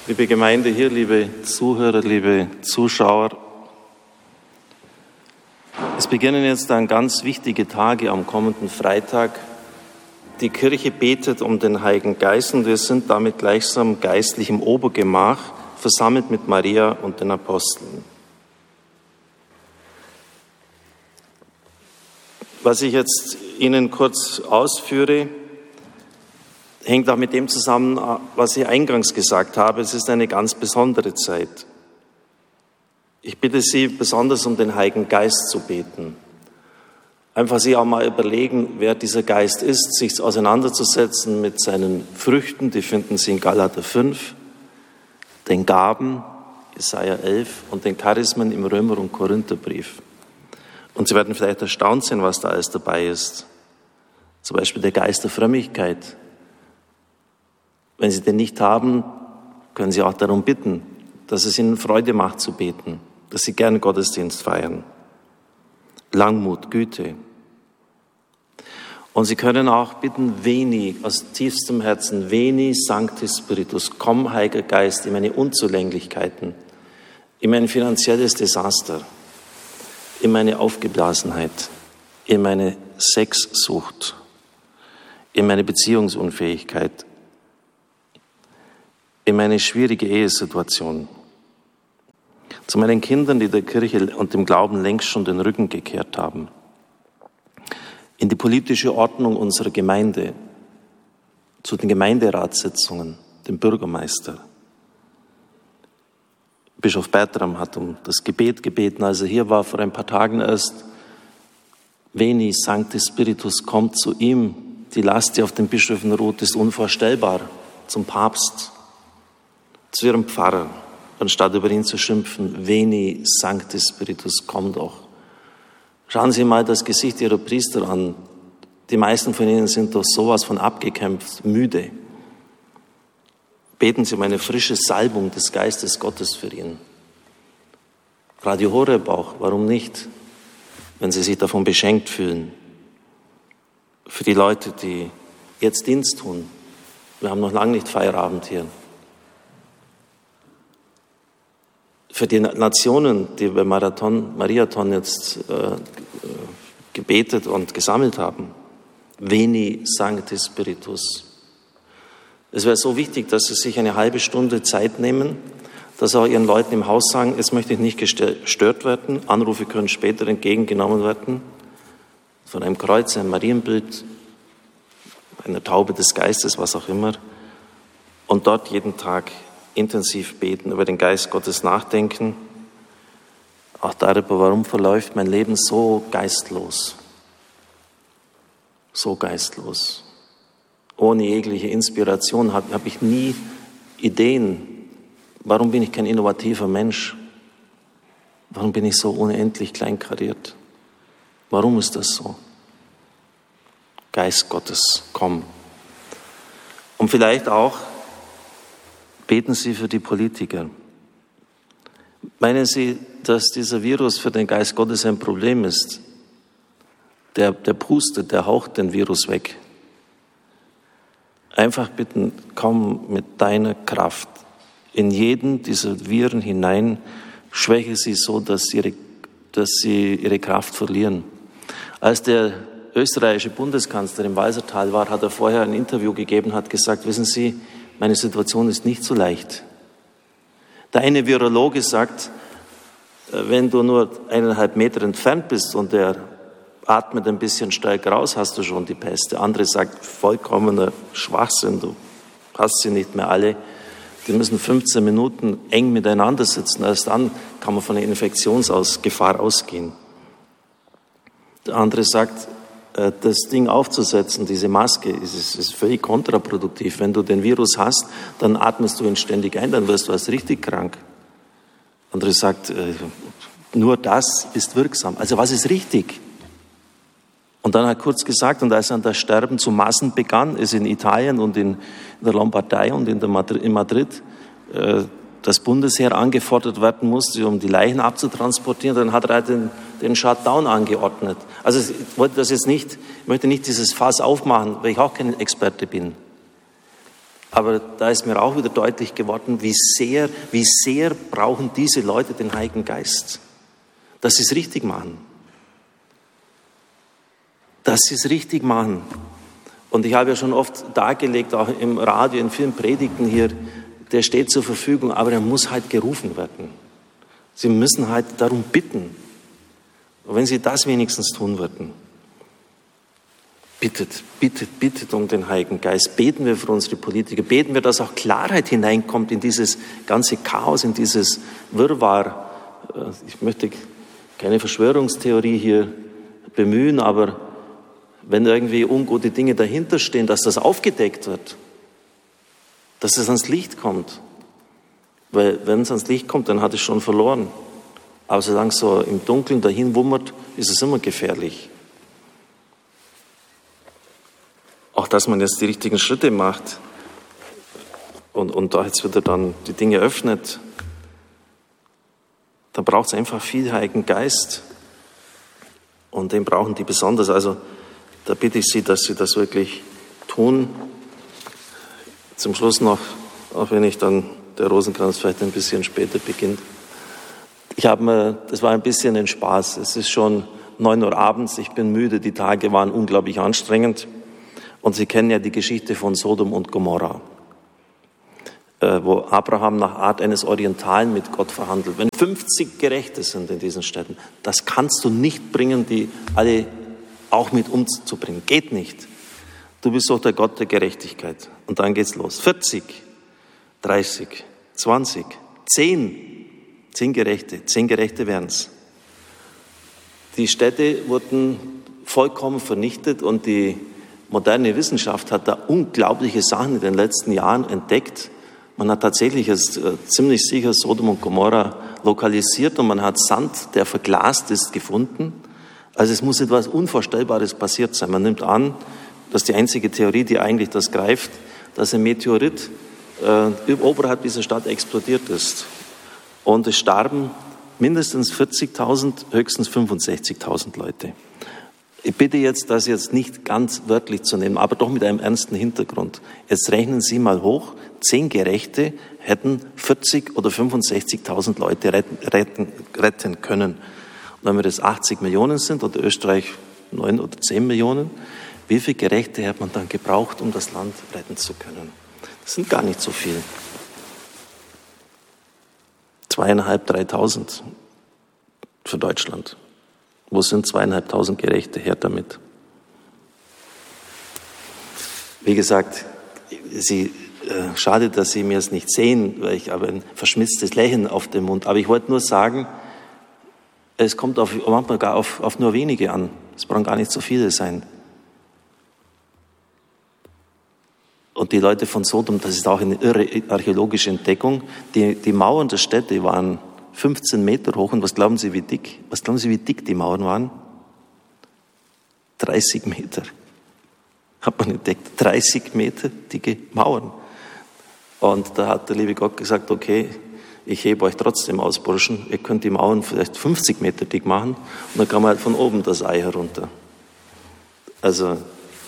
Liebe Gemeinde hier, liebe Zuhörer, liebe Zuschauer, es beginnen jetzt dann ganz wichtige Tage am kommenden Freitag. Die Kirche betet um den Heiligen Geist und wir sind damit gleichsam geistlich im Obergemach, versammelt mit Maria und den Aposteln. Was ich jetzt Ihnen kurz ausführe, hängt auch mit dem zusammen, was ich eingangs gesagt habe. Es ist eine ganz besondere Zeit. Ich bitte Sie, besonders um den Heiligen Geist zu beten. Einfach sich auch mal überlegen, wer dieser Geist ist, sich auseinanderzusetzen mit seinen Früchten, die finden Sie in Galater 5, den Gaben, Jesaja 11 und den Charismen im Römer- und Korintherbrief. Und Sie werden vielleicht erstaunt sein, was da alles dabei ist. Zum Beispiel der Geist der Frömmigkeit. Wenn Sie den nicht haben, können Sie auch darum bitten, dass es Ihnen Freude macht zu beten, dass Sie gern Gottesdienst feiern. Langmut, Güte. Und Sie können auch bitten, veni, aus tiefstem Herzen, veni Sancte Spiritus, komm, Heiliger Geist, in meine Unzulänglichkeiten, in mein finanzielles Desaster, in meine Aufgeblasenheit, in meine Sexsucht, in meine Beziehungsunfähigkeit, in meine schwierige Ehesituation, zu meinen Kindern, die der Kirche und dem Glauben längst schon den Rücken gekehrt haben, in die politische Ordnung unserer Gemeinde, zu den Gemeinderatssitzungen, dem Bürgermeister. Bischof Bertram hat um das Gebet gebeten, als er hier war vor ein paar Tagen erst. Veni Sancte Spiritus, kommt zu ihm. Die Last, die auf den Bischöfen ruht, ist unvorstellbar. Zum Papst, zu ihrem Pfarrer, anstatt über ihn zu schimpfen. Veni Sancte Spiritus, komm doch. Schauen Sie mal das Gesicht Ihrer Priester an. Die meisten von ihnen sind doch sowas von abgekämpft, müde. Beten Sie um eine frische Salbung des Geistes Gottes für ihn. Radio Horeb auch, warum nicht, wenn Sie sich davon beschenkt fühlen. Für die Leute, die jetzt Dienst tun. Wir haben noch lange nicht Feierabend hier. Für die Nationen, die bei Mariathon jetzt gebetet und gesammelt haben. Veni Sancte Spiritus. Es wäre so wichtig, dass Sie sich eine halbe Stunde Zeit nehmen, dass auch Ihren Leuten im Haus sagen, jetzt möchte ich nicht gestört werden, Anrufe können später entgegengenommen werden, von einem Kreuz, einem Marienbild, einer Taube des Geistes, was auch immer, und dort jeden Tag intensiv beten, über den Geist Gottes nachdenken, auch darüber, warum verläuft mein Leben so geistlos, ohne jegliche Inspiration habe ich nie Ideen. Warum bin ich kein innovativer Mensch? Warum bin ich so unendlich kleinkariert? Warum ist das so? Geist Gottes, komm. Und vielleicht auch beten Sie für die Politiker. Meinen Sie, dass dieser Virus für den Geist Gottes ein Problem ist? Der pustet, der haucht den Virus weg. Einfach bitten, komm mit deiner Kraft in jeden dieser Viren hinein, schwäche sie so, dass sie ihre Kraft verlieren. Als der österreichische Bundeskanzler im Walsertal war, hat er vorher ein Interview gegeben, hat gesagt, wissen Sie, meine Situation ist nicht so leicht. Der eine Virologe sagt, wenn du nur 1,5 Meter entfernt bist und der atmet ein bisschen stärker raus, hast du schon die Pest. Der andere sagt, vollkommener Schwachsinn, du hast sie nicht mehr alle. Die müssen 15 Minuten eng miteinander sitzen. Erst dann kann man von der Infektionsgefahr ausgehen. Der andere sagt, das Ding aufzusetzen, diese Maske, ist völlig kontraproduktiv. Wenn du den Virus hast, dann atmest du ihn ständig ein, dann wirst du erst richtig krank. Der andere sagt, nur das ist wirksam. Also was ist richtig? Und dann hat er kurz gesagt, und als dann das Sterben zu Massen begann, ist in Italien und in der Lombardei und in Madrid das Bundesheer angefordert werden musste, um die Leichen abzutransportieren, dann hat er halt den Shutdown angeordnet. Also ich möchte nicht dieses Fass aufmachen, weil ich auch kein Experte bin. Aber da ist mir auch wieder deutlich geworden, wie sehr brauchen diese Leute den Heiligen Geist, dass sie es richtig machen. Dass sie es richtig machen. Und ich habe ja schon oft dargelegt, auch im Radio, in vielen Predigten hier, der steht zur Verfügung, aber er muss halt gerufen werden. Sie müssen halt darum bitten. Und wenn Sie das wenigstens tun würden, bittet um den Heiligen Geist. Beten wir für unsere Politiker. Beten wir, dass auch Klarheit hineinkommt in dieses ganze Chaos, in dieses Wirrwarr. Ich möchte keine Verschwörungstheorie hier bemühen, aber wenn irgendwie ungute Dinge dahinter stehen, dass das aufgedeckt wird, dass es ans Licht kommt. Weil wenn es ans Licht kommt, dann hat es schon verloren. Aber solange es so im Dunkeln dahin wummert, ist es immer gefährlich. Auch dass man jetzt die richtigen Schritte macht und da jetzt wieder dann die Dinge öffnet, da braucht es einfach viel Heiligen Geist. Und den brauchen die besonders. Also da bitte ich Sie, dass Sie das wirklich tun. Zum Schluss noch, auch wenn ich dann der Rosenkranz vielleicht ein bisschen später beginnt. Das war ein bisschen ein Spaß. Es ist schon 9 Uhr abends, ich bin müde, die Tage waren unglaublich anstrengend. Und Sie kennen ja die Geschichte von Sodom und Gomorra, wo Abraham nach Art eines Orientalen mit Gott verhandelt. Wenn 50 Gerechte sind in diesen Städten, das kannst du nicht bringen, die alle auch mit umzubringen. Geht nicht. Du bist doch der Gott der Gerechtigkeit. Und dann geht's los. 40, 30, 20, 10 Gerechte. 10 Gerechte wären's. Die Städte wurden vollkommen vernichtet und die moderne Wissenschaft hat da unglaubliche Sachen in den letzten Jahren entdeckt. Man hat tatsächlich ziemlich sicher Sodom und Gomorra lokalisiert und man hat Sand, der verglast ist, gefunden. Also es muss etwas Unvorstellbares passiert sein. Man nimmt an, das ist die einzige Theorie, die eigentlich das greift, dass ein Meteorit oberhalb dieser Stadt explodiert ist. Und es starben mindestens 40.000, höchstens 65.000 Leute. Ich bitte jetzt, das jetzt nicht ganz wörtlich zu nehmen, aber doch mit einem ernsten Hintergrund. Jetzt rechnen Sie mal hoch, 10 Gerechte hätten 40.000 oder 65.000 Leute retten können. Und wenn wir das 80 Millionen sind oder Österreich 9 oder 10 Millionen, wie viele Gerechte hat man dann gebraucht, um das Land retten zu können? Das sind gar nicht so viel. 2.500, 3.000 für Deutschland. Wo sind 2.500 Gerechte her damit? Wie gesagt, schade, dass Sie mir es nicht sehen, weil ich habe ein verschmitztes Lächeln auf dem Mund. Aber ich wollte nur sagen, es kommt manchmal gar auf nur wenige an. Es brauchen gar nicht so viele sein. Und die Leute von Sodom, das ist auch eine irre archäologische Entdeckung. Die Mauern der Städte waren 15 Meter hoch. Und was glauben Sie, wie dick? Was glauben Sie, wie dick die Mauern waren? 30 Meter. Hat man entdeckt. 30 Meter dicke Mauern. Und da hat der liebe Gott gesagt, okay, ich hebe euch trotzdem aus, Burschen. Ihr könnt die Mauern vielleicht 50 Meter dick machen. Und dann kann man halt von oben das Ei herunter. Also,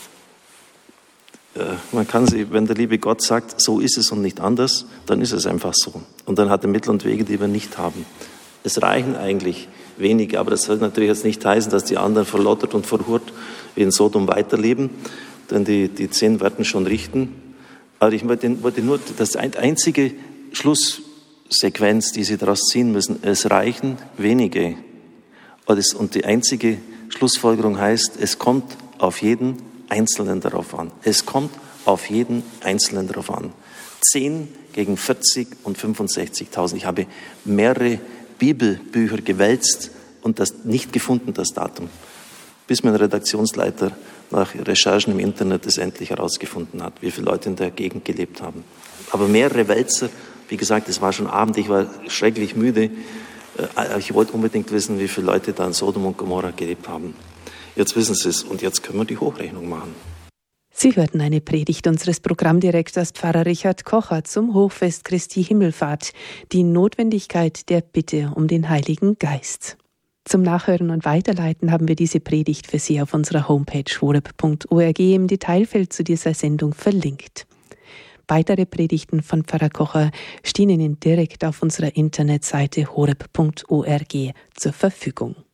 man kann sie, wenn der liebe Gott sagt, so ist es und nicht anders, dann ist es einfach so. Und dann hat er Mittel und Wege, die wir nicht haben. Es reichen eigentlich wenige, aber das soll natürlich jetzt nicht heißen, dass die anderen verlottert und verhurt wie in Sodom weiterleben, denn die 10 werden schon richten. Aber ich wollte nur, das einzige Schlusssequenz, die Sie daraus ziehen müssen, es reichen wenige. Und die einzige Schlussfolgerung heißt, es kommt auf jeden Einzelnen darauf an. Es kommt auf jeden Einzelnen darauf an. 10 gegen 40 und 65.000. Ich habe mehrere Bibelbücher gewälzt und das nicht gefunden, das Datum, bis mein Redaktionsleiter nach Recherchen im Internet es endlich herausgefunden hat, wie viele Leute in der Gegend gelebt haben. Aber mehrere Wälzer, wie gesagt, es war schon Abend, ich war schrecklich müde. Ich wollte unbedingt wissen, wie viele Leute da in Sodom und Gomorra gelebt haben. Jetzt wissen Sie es und jetzt können wir die Hochrechnung machen. Sie hörten eine Predigt unseres Programmdirektors Pfarrer Richard Kocher zum Hochfest Christi Himmelfahrt, die Notwendigkeit der Bitte um den Heiligen Geist. Zum Nachhören und Weiterleiten haben wir diese Predigt für Sie auf unserer Homepage horeb.org im Detailfeld zu dieser Sendung verlinkt. Weitere Predigten von Pfarrer Kocher stehen Ihnen direkt auf unserer Internetseite horeb.org zur Verfügung.